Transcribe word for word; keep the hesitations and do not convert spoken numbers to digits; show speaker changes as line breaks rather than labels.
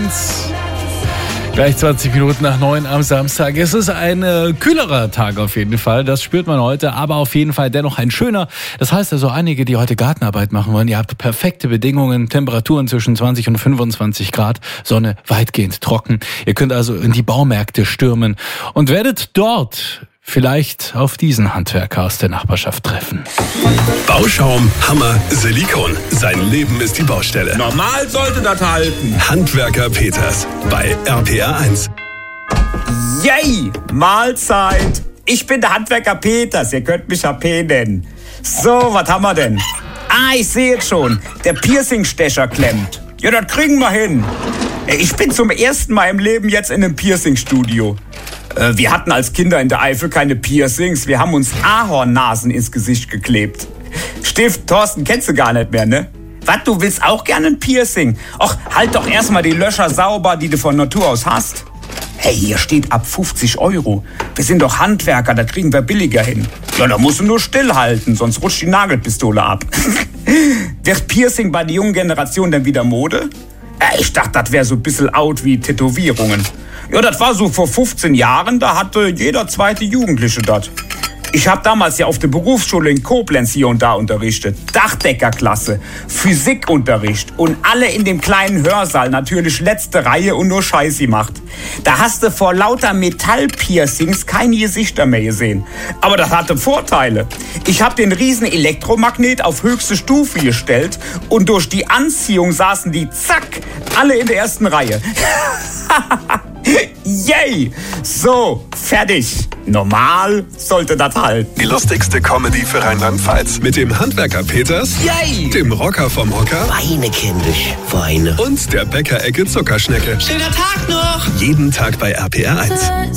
eins. Gleich zwanzig Minuten nach neun am Samstag. Es ist ein äh, kühlerer Tag auf jeden Fall, das spürt man heute, aber auf jeden Fall dennoch ein schöner. Das heißt also, einige, die heute Gartenarbeit machen wollen, ihr habt perfekte Bedingungen, Temperaturen zwischen zwanzig und fünfundzwanzig Grad, Sonne weitgehend trocken. Ihr könnt also in die Baumärkte stürmen und werdet dort vielleicht auf diesen Handwerker aus der Nachbarschaft treffen.
Bauschaum, Hammer, Silikon. Sein Leben ist die Baustelle.
Normal sollte das halten.
Handwerker Peters bei R P R eins.
Yay! Mahlzeit! Ich bin der Handwerker Peters, ihr könnt mich H P nennen. So, was haben wir denn? Ah, ich sehe es schon. Der Piercingstecher klemmt. Ja, das kriegen wir hin. Ich bin zum ersten Mal im Leben jetzt in einem Piercingstudio. Wir hatten als Kinder in der Eifel keine Piercings. Wir haben uns Ahornnasen ins Gesicht geklebt. Stift, Thorsten, kennst du gar nicht mehr, ne? Was, du willst auch gerne ein Piercing? Och, halt doch erstmal die Löcher sauber, die du von Natur aus hast. Hey, hier steht ab fünfzig Euro. Wir sind doch Handwerker, da kriegen wir billiger hin. Ja, da musst du nur stillhalten, sonst rutscht die Nagelpistole ab. Wird Piercing bei der jungen Generation denn wieder Mode? Ich dachte, das wäre so ein bisschen out wie Tätowierungen. Ja, das war so vor fünfzehn Jahren, da hatte jeder zweite Jugendliche das. Ich habe damals ja auf der Berufsschule in Koblenz hier und da unterrichtet. Dachdeckerklasse, Physikunterricht und alle in dem kleinen Hörsaal natürlich letzte Reihe und nur Scheiß gemacht. Da hast du vor lauter Metallpiercings keine Gesichter mehr gesehen. Aber das hatte Vorteile. Ich habe den riesen Elektromagnet auf höchste Stufe gestellt und durch die Anziehung saßen die, zack, alle in der ersten Reihe. Yay! So, fertig. Normal sollte das halten.
Die lustigste Comedy für Rheinland-Pfalz mit dem Handwerker Peters,
Yay!
dem Rocker vom Hocker
Weine, kindisch, Weine.
und der Bäckerecke Zuckerschnecke.
Schöner Tag noch!
Jeden Tag bei R P R eins.